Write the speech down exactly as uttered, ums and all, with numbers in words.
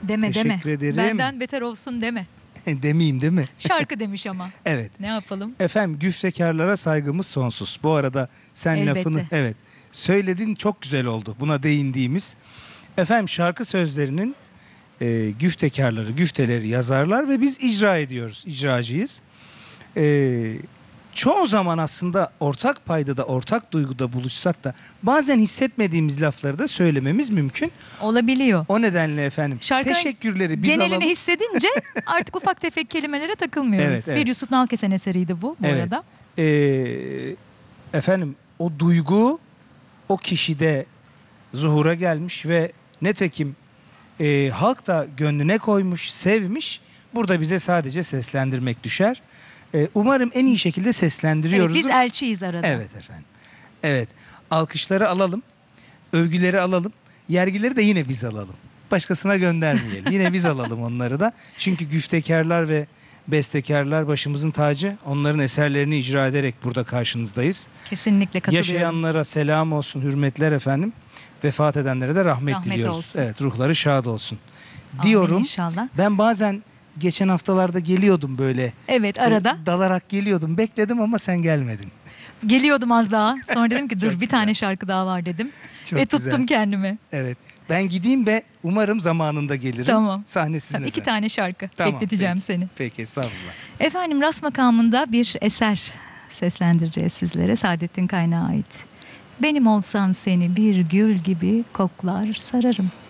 Deme deme. Teşekkür ederim. Benden beter olsun deme. Demeyeyim değil mi? Şarkı demiş ama. Evet. Ne yapalım? Efendim güftekarlara saygımız sonsuz. Bu arada sen Elbette. lafını evet söyledin, çok güzel oldu buna değindiğimiz. Efendim şarkı sözlerinin e, güftekarları, güfteleri yazarlar ve biz icra ediyoruz, icracıyız. E, çoğu zaman aslında ortak paydada, ortak duyguda buluşsak da bazen hissetmediğimiz lafları da söylememiz mümkün. Olabiliyor. O nedenle efendim Şarkının teşekkürleri biz genelini alalım. hissedince artık ufak tefek kelimelere takılmıyoruz. Evet, evet. Bir Yusuf Nalkesen eseriydi bu bu Evet. arada. Ee, efendim o duygu o kişide zuhura gelmiş ve netekim e, halk da gönlüne koymuş, sevmiş. Burada bize sadece seslendirmek düşer. E, umarım en iyi şekilde Evet, seslendiriyoruz. biz elçiyiz arada. Evet efendim. Evet. Alkışları alalım. Övgüleri alalım. Yergileri de yine biz alalım. Başkasına göndermeyelim. Yine biz alalım onları da. Çünkü güftekarlar ve bestekarlar başımızın tacı. Onların eserlerini icra ederek burada karşınızdayız. Kesinlikle katılıyorum. Yaşayanlara selam olsun, hürmetler efendim. Vefat edenlere de rahmet, Rahmet diliyoruz. olsun. Evet, ruhları şad olsun. Amin Diyorum. inşallah. Ben bazen geçen haftalarda geliyordum böyle. Evet, arada. E, dalarak geliyordum. Bekledim ama sen gelmedin. Geliyordum az daha. Sonra dedim ki dur Çok bir güzel. tane şarkı daha var dedim. Çok Ve güzel. tuttum kendimi. Evet. Ben gideyim ve umarım zamanında gelirim. Tamam. Sahne sizin Tabii iki efendim. tane şarkı Tamam, bekleteceğim peki. seni. Peki, estağfurullah. Efendim rast makamında bir eser seslendireceğiz sizlere. Saadettin Kaynağı ait. Benim olsan seni bir gül gibi koklar sararım.